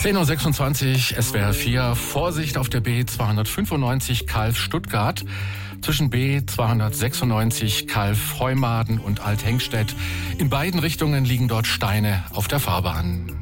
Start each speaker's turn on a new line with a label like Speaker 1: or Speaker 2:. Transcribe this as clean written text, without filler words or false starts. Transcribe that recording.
Speaker 1: 10:26 Uhr, SWR 4. Vorsicht auf der B295 Calw-Stuttgart. Zwischen B296 Calw-Heumaden und Althengstedt. In beiden Richtungen liegen dort Steine auf der Fahrbahn.